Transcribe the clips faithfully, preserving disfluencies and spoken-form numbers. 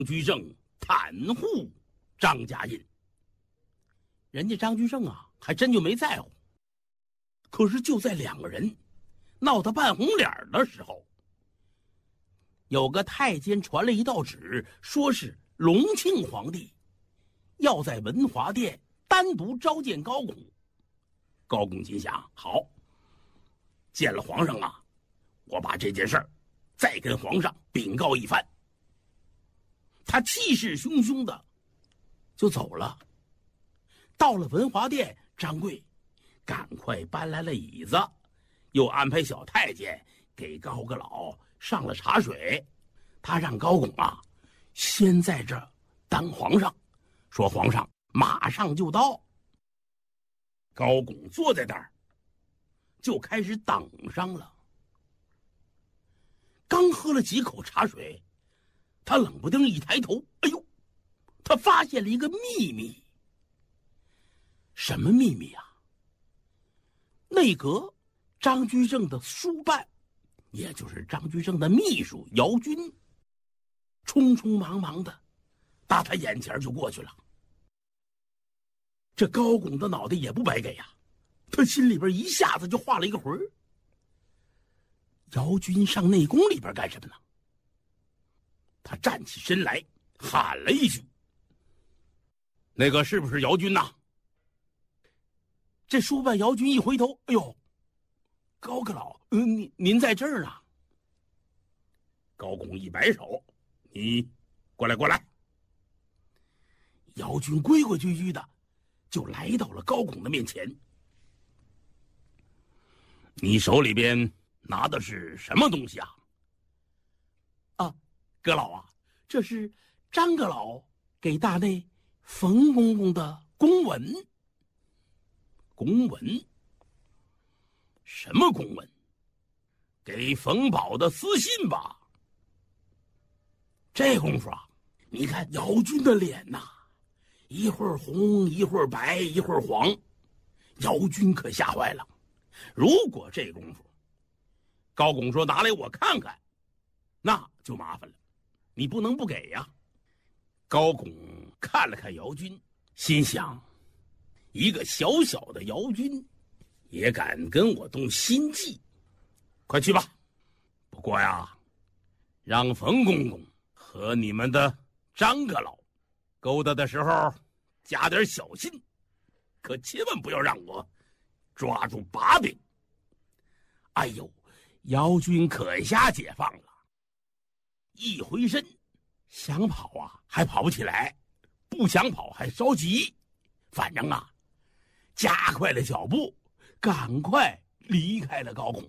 居正袒护张家印。人家张居正啊，还真就没在乎。可是就在两个人闹得半红脸的时候，有个太监传了一道旨，说是隆庆皇帝要在文华殿单独召见高拱。高拱心想：好，见了皇上啊，我把这件事儿再跟皇上禀告一番。他气势汹汹的就走了。到了文华殿，张贵赶快搬来了椅子，又安排小太监给高阁老上了茶水。他让高拱啊先在这儿等皇上，说皇上马上就到。高拱坐在那儿就开始等上了。刚喝了几口茶水，他冷不丁一抬头，哎呦，他发现了一个秘密。什么秘密啊？内阁张居正的书办，也就是张居正的秘书姚军，匆匆忙忙的打他眼前就过去了。这高拱的脑袋也不白给呀、啊，他心里边一下子就画了一个魂儿。姚军上内宫里边干什么呢？他站起身来喊了一句：“那个是不是姚军呐？”这书办姚军一回头，哎呦，高阁老，嗯、呃，您您在这儿呢。高拱一摆手：“你过来，过来。”姚军规规矩矩的就来到了高拱的面前。你手里边拿的是什么东西啊？啊，阁老啊，这是张阁老给大内冯公公的公文。公文？什么公文？给冯保的私信吧。这功夫啊，你看姚军的脸呐、啊，一会儿红，一会儿白，一会儿黄，姚军可吓坏了。如果这功夫高拱说拿来我看看，那就麻烦了，你不能不给呀。高拱看了看姚军，心想，一个小小的姚军也敢跟我动心计，快去吧。不过呀，让冯公公和你们的张阁老勾搭的时候加点小心，可千万不要让我抓住把柄。哎呦，姚军可下解放了，一回身想跑啊还跑不起来，不想跑还着急，反正啊加快了脚步，赶快离开了高拱。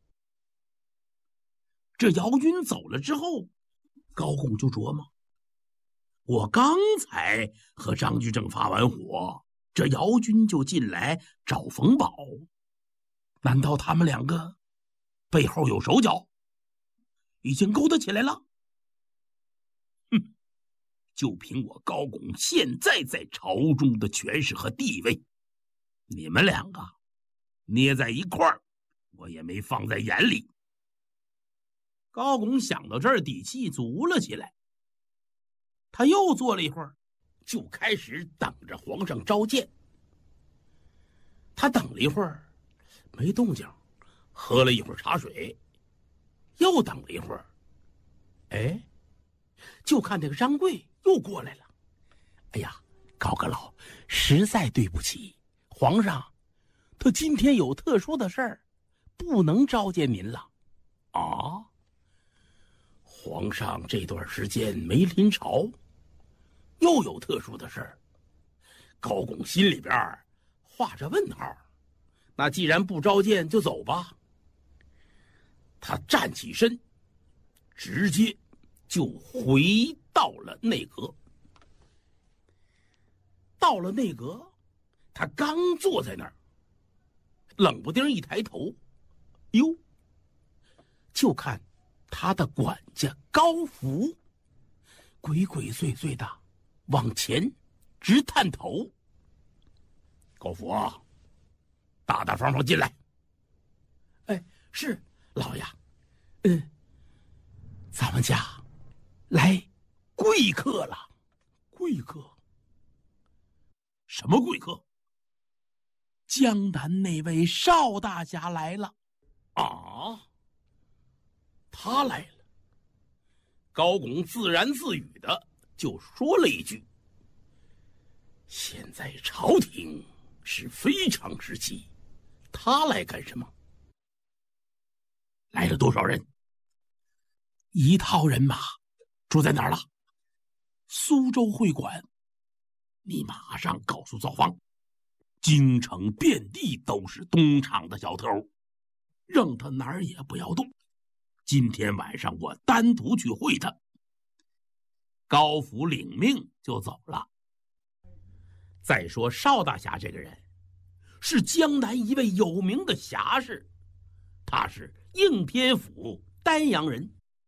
这姚军走了之后，高拱就琢磨，我刚才和张居正发完火，这姚军就进来找冯保，难道他们两个背后有手脚，已经勾搭起来了？哼，就凭我高拱现在在朝中的权势和地位，你们两个捏在一块儿，我也没放在眼里。高拱想到这儿，底气足了起来。他又坐了一会儿，就开始等着皇上召见。他等了一会儿没动静，喝了一会儿茶水，又等了一会儿，哎，就看这个张贵又过来了。哎呀，高阁老，实在对不起，皇上他今天有特殊的事儿，不能召见您了。啊，皇上这段时间没临朝，又有特殊的事儿。高拱心里边画着问号，那既然不召见就走吧。他站起身，直接就回到了内阁。到了内阁，他刚坐在那儿，冷不丁一抬头，哟，就看他的管家高福鬼鬼祟祟的往前直探头。高福啊，大大方方进来。哎，是老爷。嗯，咱们家来贵客了。贵客？什么贵客？江南那位邵大侠来了。啊，他来了。高拱自言自语的就说了一句：现在朝廷是非常时期，他来干什么？来了多少人？一套人马。住在哪儿了？苏州会馆。你马上告诉造访，京城遍地都是东厂的小偷，让他哪儿也不要动。今天晚上我单独去会他。高福领命就走了。再说邵大侠这个人是江南一位有名的侠士，他是应天府丹阳人。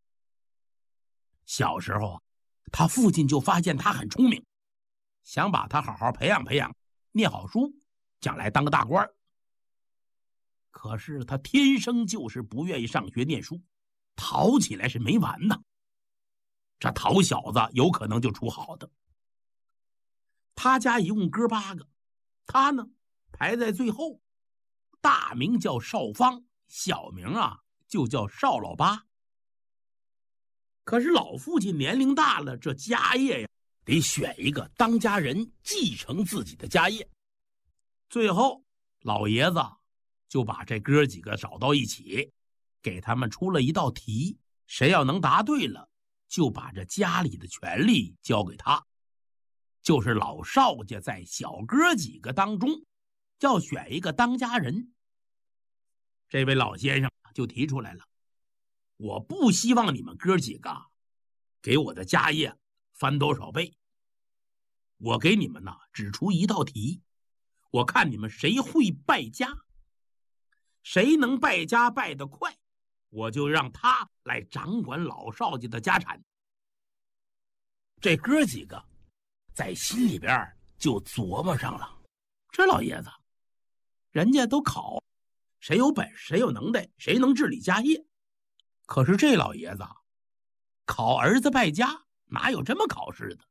小时候啊，他父亲就发现他很聪明，想把他好好培养培养，念好书，将来当个大官。可是他天生就是不愿意上学念书，淘起来是没完呢。这淘小子有可能就出好的。他家一共哥八个，他呢排在最后，大名叫邵方，小名啊就叫邵老八。可是老父亲年龄大了，这家业呀，得选一个当家人继承自己的家业。最后老爷子就把这哥几个找到一起，给他们出了一道题，谁要能答对了，就把这家里的权利交给他。就是老邵家在小哥几个当中要选一个当家人。这位老先生就提出来了，我不希望你们哥几个给我的家业翻多少倍，我给你们呢只出一道题，我看你们谁会败家，谁能败家败得快，我就让他来掌管老邵家的家产。这哥几个在心里边就琢磨上了，这老爷子人家都考谁有本事谁有能耐谁能治理家业，可是这老爷子考儿子败家，哪有这么考试的？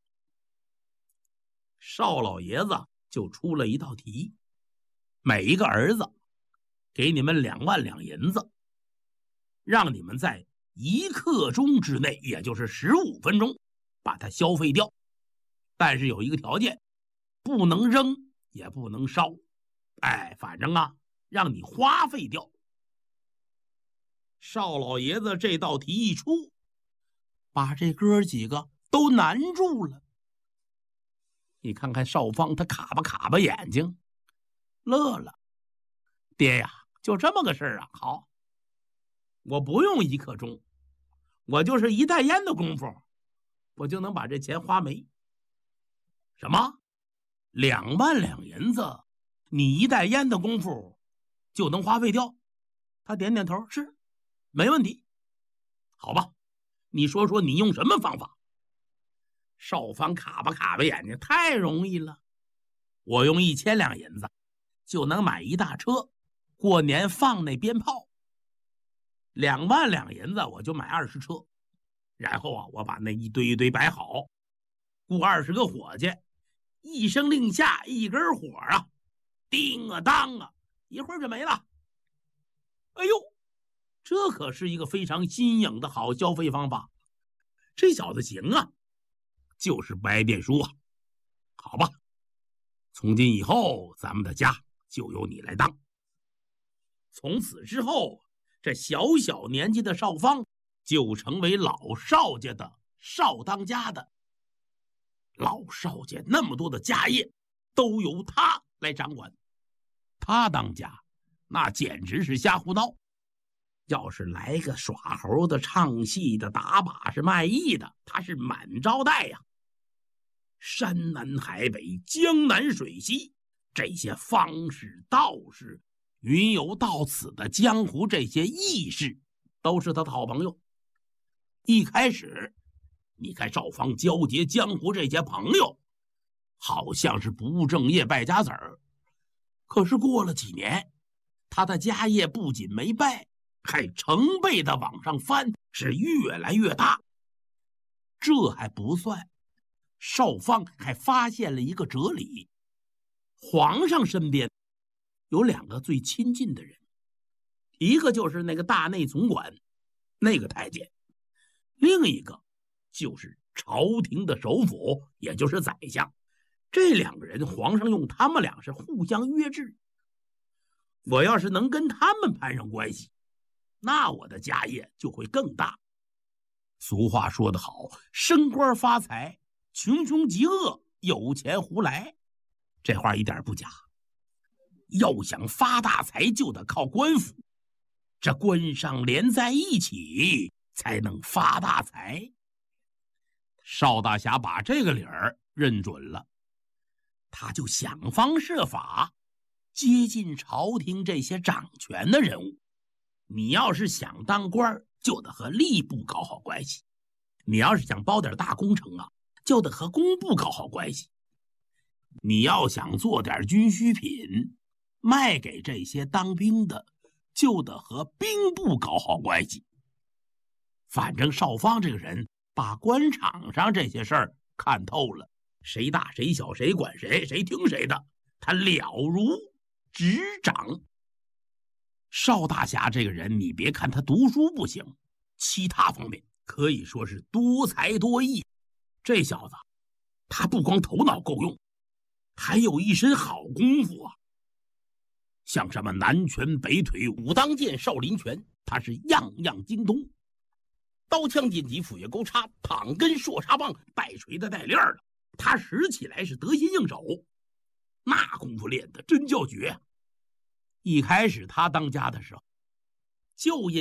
邵老爷子就出了一道题，每一个儿子给你们两万两银子，让你们在一刻钟之内，也就是十五分钟把它消费掉。但是有一个条件，不能扔也不能烧，哎，反正啊让你花费掉。邵老爷子这道题一出，把这哥几个都难住了。你看看邵方，他卡巴卡巴眼睛，乐了。爹呀，就这么个事儿啊？好，我不用一刻钟，我就是一袋烟的功夫，我就能把这钱花没。什么？两万两银子，你一袋烟的功夫就能花费掉？他点点头，是，没问题。好吧，你说说你用什么方法？邵方卡巴卡巴眼睛，太容易了，我用一千两银子就能买一大车，过年放那鞭炮。两万两银子我就买二十车，然后啊，我把那一堆一堆摆好，雇二十个伙计，一声令下，一根火啊，叮啊当啊，一会儿就没了。哎呦，这可是一个非常新颖的好消费方法。这小子行啊，就是不爱念书啊。好吧，从今以后咱们的家就由你来当。从此之后，这小小年纪的邵方就成为老邵家的邵当家的。老邵家那么多的家业都由他来掌管，他当家那简直是瞎胡闹。要是来个耍猴的、唱戏的、打把式、卖艺的，他是满招待呀。山南海北、江南水西，这些方士、道士、云游到此的江湖，这些义士都是他的好朋友。一开始你看邵方交结江湖这些朋友，好像是不务正业、败家子儿。可是过了几年，他的家业不仅没败，还成倍的往上翻，是越来越大。 这还不算，少方还发现了一个哲理：皇上身边有两个最亲近的人，一个就是那个大内总管那个太监，另一个就是朝廷的首辅，也就是宰相。这两个人，皇上用他们俩是互相约制。我要是能跟他们攀上关系，那我的家业就会更大。俗话说得好，升官发财，穷凶极恶，有钱胡来。这话一点不假。要想发大财，就得靠官府，这官商连在一起，才能发大财。邵大侠把这个理儿认准了，他就想方设法接近朝廷这些掌权的人物。你要是想当官，就得和吏部搞好关系；你要是想包点大工程啊，就得和工部搞好关系；你要想做点军需品卖给这些当兵的，就得和兵部搞好关系。反正少方这个人把官场上这些事儿看透了，谁大谁小，谁管谁，谁听谁的，他了如指掌。邵大侠这个人，你别看他读书不行，其他方面可以说是多才多艺。这小子他不光头脑够用，还有一身好功夫啊，像什么南拳北腿、武当剑、少林拳，他是样样精通。刀枪剑戟斧钺钩叉、躺根槊沙棒、带锤的带链的，他使起来是得心应手，那功夫练的真叫绝。一开始他当家的时候，就因